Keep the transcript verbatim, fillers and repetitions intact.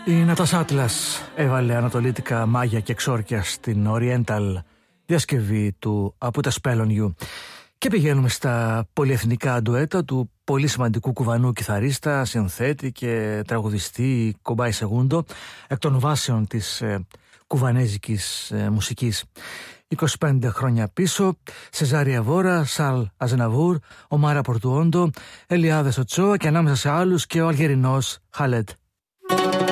Η Νατάσα Άτλας έβαλε ανατολίτικα μάγια και εξόρκια στην Oriental διασκευή του Από τα Spell on You. Και πηγαίνουμε στα πολυεθνικά ντουέτα του πολύ σημαντικού κουβανού κιθαρίστα, συνθέτη και τραγουδιστή Κομπάι Σεγούντο, εκ των βάσεων της ε, κουβανέζικης ε, μουσικής. είκοσι πέντε χρόνια πίσω, Σεζάρια Βόρα, Σαρλ Αζεναβούρ, ο Μάρα Πορτουόντο, Ελιάδες Οτσόα και ανάμεσα σε άλλους και ο Αλγερινός Χαλέτ